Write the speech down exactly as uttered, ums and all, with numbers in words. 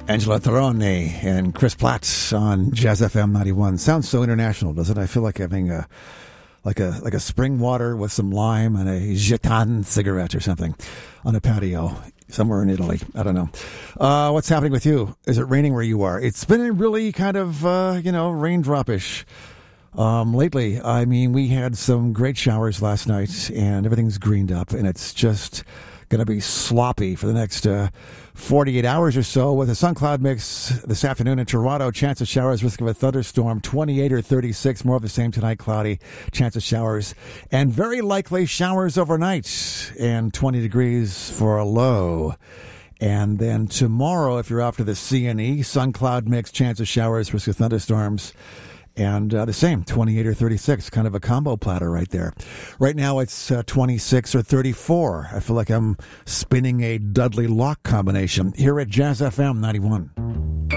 Angela Torone and Chris Platt on Jazz F M ninety-one. Sounds so international, does it? I feel like having a like a like a spring water with some lime and a Gitan cigarette or something on a patio somewhere in Italy. I don't know. Uh, what's happening with you? Is it raining where you are? It's been really kind of uh, you know raindrop-ish um, lately. I mean, we had some great showers last night, and everything's greened up, and it's just going to be sloppy for the next uh, forty-eight hours or so with a sun cloud mix this afternoon in Toronto. Chance of showers, risk of a thunderstorm, twenty-eight or thirty-six. More of the same tonight, cloudy. Chance of showers. And very likely showers overnight. And twenty degrees for a low. And then tomorrow, if you're after the C N E, sun cloud mix, chance of showers, risk of thunderstorms. And uh, the same, twenty-eight or thirty-six, kind of a combo platter right there. Right now it's uh, twenty-six or thirty-four. I feel like I'm spinning a Dudley Locke combination here at Jazz F M ninety-one.